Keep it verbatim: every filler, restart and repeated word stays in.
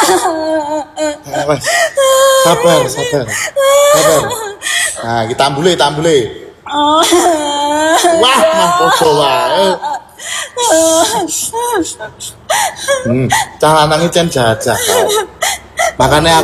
Eh, wes. Sabar, sabar. Sabar. Nah, kita ambule, kita ambule. Wah, mah podo wae. Hmm, cah lanang iki cen jahat. Makane